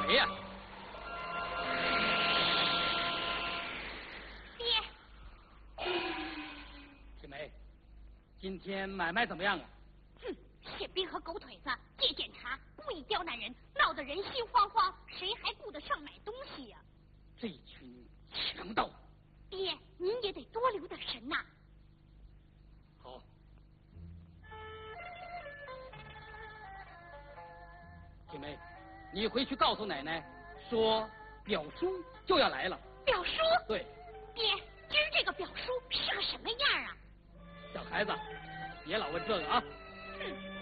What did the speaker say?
谁呀？ 爹。 青梅，今天买卖怎么样啊？ 哼，宪兵和狗腿子借检查，故意刁难人，闹得人心惶惶，谁还顾得上买东西呀？ 这群强盗！ 爹，您也得多留点神呐。 好。青梅，你回去告诉奶奶，说表叔就要来了。 表叔？ 对。 爹，今儿这个表叔是个什么样啊？ 小孩子，别老问这个啊。 哼。